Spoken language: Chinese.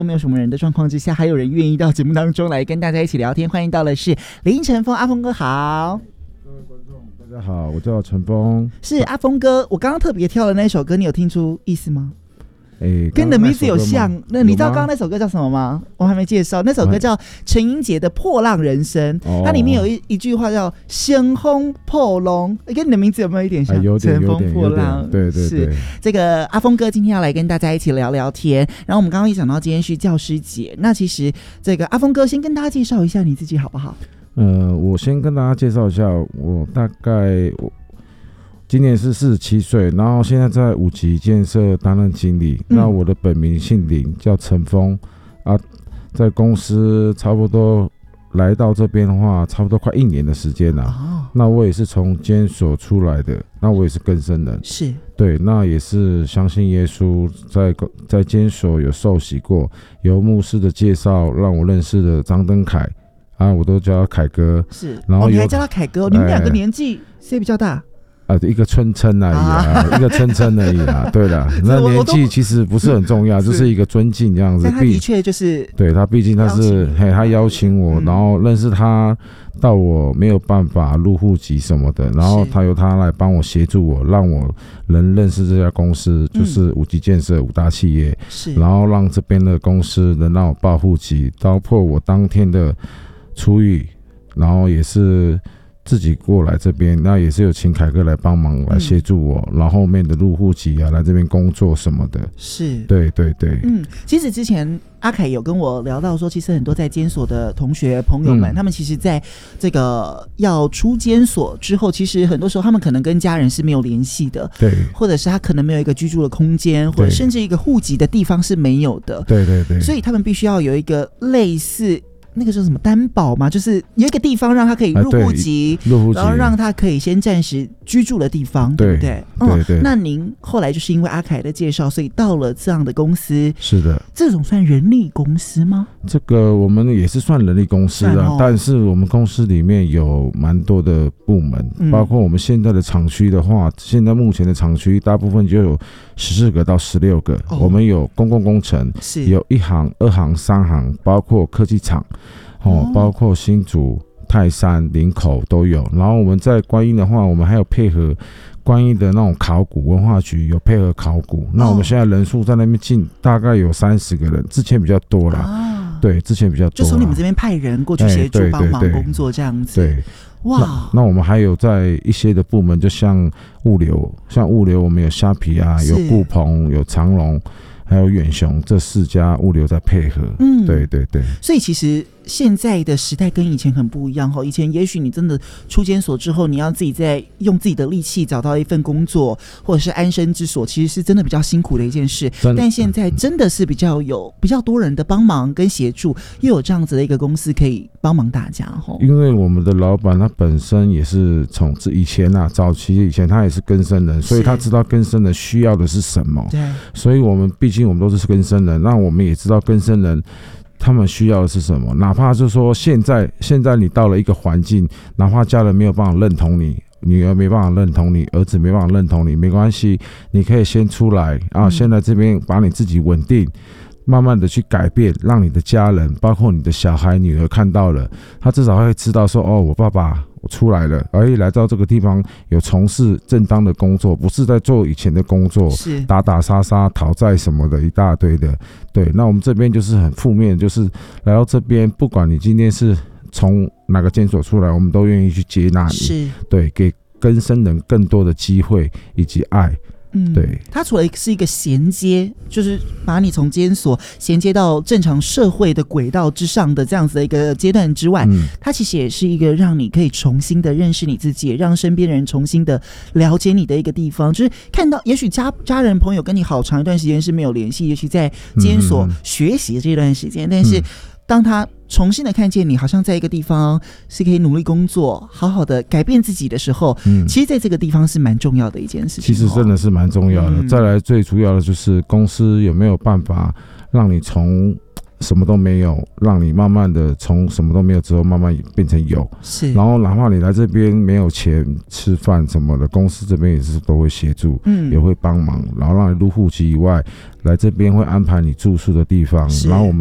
没有什么人的状况之下，还有人愿意到节目当中来跟大家一起聊天。欢迎到的是林晨峰，阿峰哥好。 各位观众大家好，我叫陈峰。 是阿峰哥，我刚刚特别挑的那首歌，你有听出意思吗？跟你的名字有像。那你知道刚刚那首歌叫什么吗？我还没介绍，那首歌叫陈英杰的《破浪人生》，它里面有一句话叫“乘风破浪”，跟你的名字有没有一点像？ 有点， 乘风破浪， 对对对。 是这个阿峰哥今天要来跟大家一起聊聊天。然后我们刚刚一讲到今天是教师节，那其实这个阿峰哥先跟大家介绍一下你自己好不好？ 我先跟大家介绍一下，我大概今年是47岁，然后现在在五级建设担任经理。那我的本名姓林，叫陈峰啊，在公司差不多来到这边的话，差不多快1年的时间了。那我也是从监所出来的，那我也是更生人， 是对，那也是相信耶稣，在监所有受洗过，由牧师的介绍让我认识了张登凯啊，我都叫他凯哥。 是， 然后你还叫他凯哥，你们两个年纪谁比较大？ 一个村称而已啊，一个村称而已啊。对了，那年纪其实不是很重要，就是一个尊敬这样子。 但他的确就是对他，毕竟他是他邀请我，然后认识他，到我没有办法入户籍什么的，然后他由他来帮我协助我，让我能认识这家公司，就是五级建设5大企业，然后让这边的公司能让我报户籍，包括我当天的出狱，然后也是自己过来这边，那也是有请凯哥来帮忙来协助我，然后后面的入户籍啊，来这边工作什么的。 是， 对对对。 其实之前阿凯有跟我聊到说，其实很多在监所的同学朋友们，他们其实在这个要出监所之后，其实很多时候他们可能跟家人是没有联系的，对，或者是他可能没有一个居住的空间，或者甚至一个户籍的地方是没有的， 对对对， 所以他们必须要有一个类似那个叫什么担保嘛，就是有一个地方让他可以入户籍，然后让他可以先暂时居住的地方，对不对？ 对对。 那您后来就是因为阿凯的介绍，所以到了这样的公司。 是的。 这种算人力公司吗？ 这个我们也是算人力公司啊，但是我们公司里面有蛮多的部门，包括我们现在的厂区的话，现在目前的厂区大部分就有14个到16个，我们有公共工程，有1行、2行、3行，包括科技厂。包括新竹、泰山、林口都有。然后我们在观音的话，我们还有配合观音的那种考古文化局，有配合考古。那我们现在人数在那边进大概有30个人，之前比较多啦。对，之前比较多。 就从你们这边派人过去协助帮忙工作这样子。 对。哇，那我们还有在一些的部门，就像物流，我们有虾皮啊，有顾鹏，有长荣。还有远雄这4家物流在配合，对对对。 所以其实现在的时代跟以前很不一样，以前也许你真的出监所之后，你要自己再用自己的力气找到一份工作，或者是安身之所，其实是真的比较辛苦的一件事。但现在真的是比较多人的帮忙跟协助，又有这样子的一个公司可以帮忙大家。 因为我们的老板他本身也是从以前早期以前他也是更生人，所以他知道更生人需要的是什么。对，所以我们毕竟我们都是更生人，那我们也知道更生人他们需要的是什么。哪怕就是说现在你到了一个环境，哪怕家人没有办法认同你，女儿没办法认同你，儿子没办法认同你，没关系，你可以先出来啊，先来这边把你自己稳定，慢慢的去改变，让你的家人，包括你的小孩、女儿看到了，他至少会知道说，我爸爸我出来了，而来到这个地方有从事正当的工作，不是在做以前的工作，是打打杀杀、讨债什么的一大堆的。对，那我们这边就是很负面，就是来到这边，不管你今天是从哪个监所出来，我们都愿意去接纳你，是对，给更生人更多的机会以及爱。对， 它除了是一个衔接，就是把你从监所衔接到正常社会的轨道之上的这样子的一个阶段之外，它其实也是一个让你可以重新的认识你自己，也让身边人重新的了解你的一个地方。就是看到也许家人朋友跟你好长一段时间是没有联系，也许在监所学习这段时间，但是当他重新的看见你好像在一个地方是可以努力工作好好的改变自己的时候，其实在这个地方是蛮重要的一件事情。 其实真的是蛮重要的。再来最主要的就是公司有没有办法让你从什么都没有，让你慢慢的从什么都没有之后慢慢变成有， 是， 然后哪怕你来这边没有钱吃饭什么的，公司这边也是都会协助，也会帮忙，然后让你入户籍以外，来这边会安排你住宿的地方，然后我们